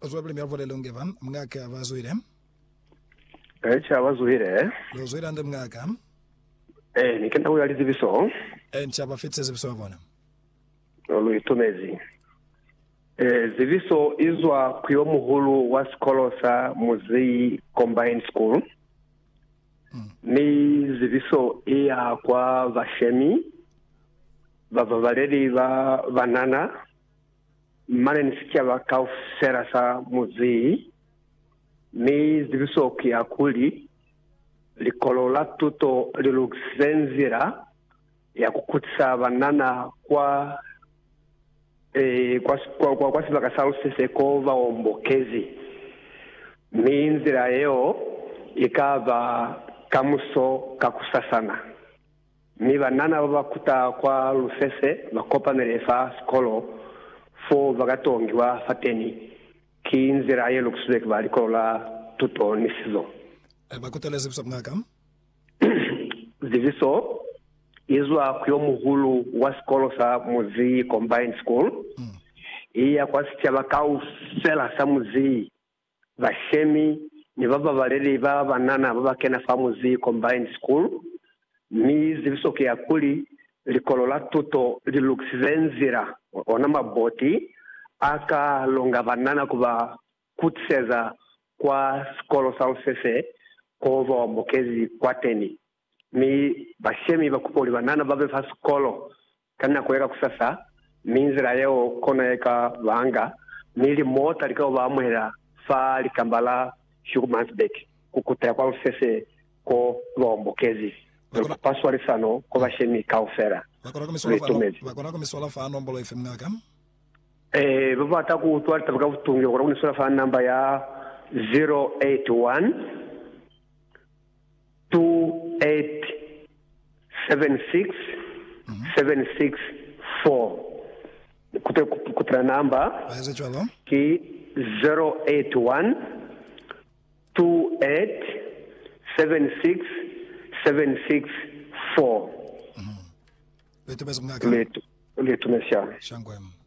Uzwabule miyavole ungeva mngaka abazwire. Abazwire. Lozwire ande mngaka. Nikenda uyali zibiso. Nchaba fitse zibiso bona. Oluitumezi. Zibiso izwa kuyo muhulu wa skolosa Muzi Combined School. Ni zibiso iya kwa vashemi vavaleli va vanana mane nisikia vakau serasa Muzi ni zibiso kia kuli likolola tuto liluxenzira ya kukutisa vanana kwa sivaka sausese ko vaombokezi ni nzira yeo ikava kamuso kakusasana ni vanana vakuta kwa lusese vakopanerefa skolo fo vakatongiwa fateni ki nzira yelo kusubeka valikolola tuto nisizo bakutele zibiso mngaka zibiso izwa kuyo muhulu wa skolo sa Muzi Combined School iya kwa sitia vakau sela sa Muzi vashemi ni vava valeli va vanana vava kena fa Muzi Combined School ni zibiso kia kuli likolola tuto liluxenzira ona maboti aka longa vanana kuva kutseza kwa skolo sa usese ko vaombokezi kwa teni mi bashemi bakupoli vanana vave fa skolo kana kuweka kusasa minzira yeo kona yeka vanga mili mota likao vamwera fa likambala Humansbeck kukutaya kwa usese ko vaombokezi paswa lisano ko bashemi kaufera vakona komisola fa nombolo ife mngaka baba ataku twali tabaka utungi kwa komisola fa namba ya 081 2876764 kutra namba ki 081 2876764 letu mesha shangwem